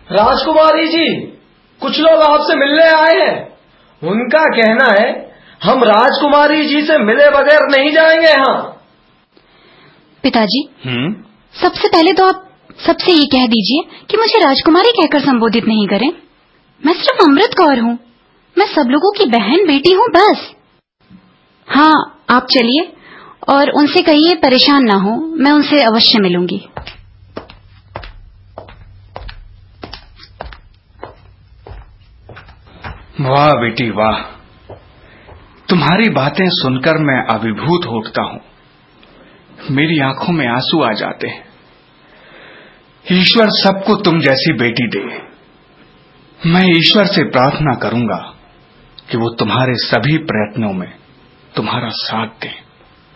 राजकुमारी जी, कुछ लोग आपसे मिलने आए हैं। उनका कहना है हम राजकुमारी जी से मिले बगैर नहीं जाएंगे। यहाँ पिताजी, सबसे पहले तो आप सबसे ये कह दीजिए कि मुझे राजकुमारी कहकर संबोधित नहीं करें। मैं सिर्फ अमृत कौर हूँ। मैं सब लोगों की बहन बेटी हूँ, बस। हाँ, आप चलिए और उनसे कहिए परेशान ना हो, मैं उनसे अवश्य मिलूंगी। वाह बेटी वाह, तुम्हारी बातें सुनकर मैं अभिभूत हो उठता हूँ। मेरी आंखों में आंसू आ जाते हैं। ईश्वर सबको तुम जैसी बेटी दे। मैं ईश्वर से प्रार्थना करूंगा कि वो तुम्हारे सभी प्रयत्नों में तुम्हारा साथ दे।